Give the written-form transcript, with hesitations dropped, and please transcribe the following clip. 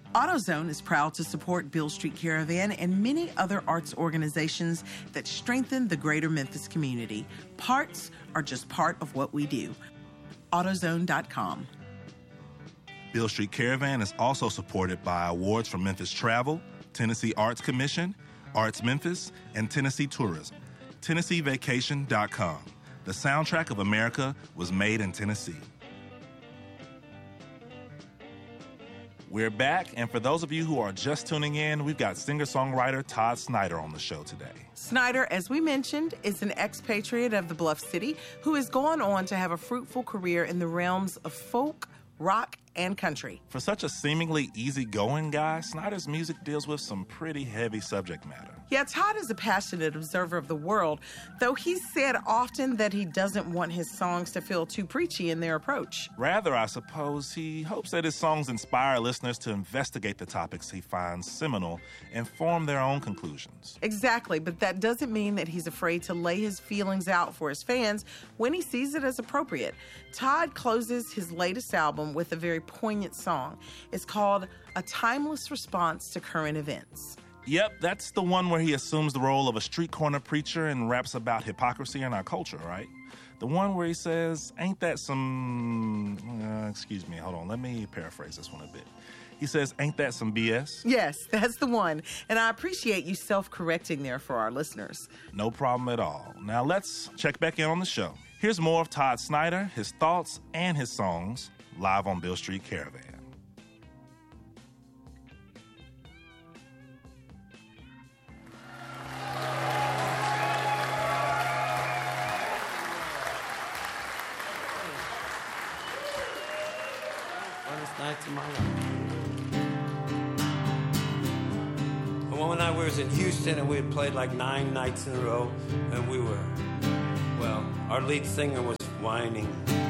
AutoZone is proud to support Beale Street Caravan and many other arts organizations that strengthen the greater Memphis community. Parts are just part of what we do. AutoZone.com. Beale Street Caravan is also supported by awards from Memphis Travel, Tennessee Arts Commission, Arts Memphis, and Tennessee Tourism. TennesseeVacation.com. The soundtrack of America was made in Tennessee. We're back, and for those of you who are just tuning in, we've got singer-songwriter Todd Snyder on the show today. Snyder, as we mentioned, is an expatriate of the Bluff City who has gone on to have a fruitful career in the realms of folk, rock, and country. For such a seemingly easygoing guy, Snyder's music deals with some pretty heavy subject matter. Yeah, Todd is a passionate observer of the world, though he's said often that he doesn't want his songs to feel too preachy in their approach. Rather, I suppose, he hopes that his songs inspire listeners to investigate the topics he finds seminal and form their own conclusions. Exactly, but that doesn't mean that he's afraid to lay his feelings out for his fans when he sees it as appropriate. Todd closes his latest album with a very poignant song. It's called A Timeless Response to Current Events. Yep, that's the one where he assumes the role of a street corner preacher and raps about hypocrisy in our culture, right? The one where he says, ain't that some... excuse me, hold on, let me paraphrase this one a bit. He says, ain't that some BS? Yes, that's the one. And I appreciate you self-correcting there for our listeners. No problem at all. Now let's check back in on the show. Here's more of Todd Snyder, his thoughts, and his songs, live on Beale Street Caravan. Nights of my life. When I was in Houston and we had played like 9 nights in a row, and we were, well, our lead singer was whining.